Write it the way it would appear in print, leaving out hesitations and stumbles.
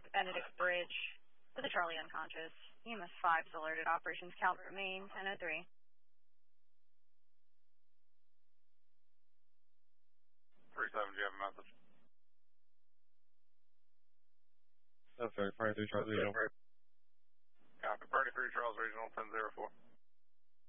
at the Benedict Bridge with a Charlie unconscious. EMS 5 is alerted. Operations count remain 10:03. 37, do you have a message? That's right, 33 Charles Regional. Copy, 33 Charles Regional, 10-04.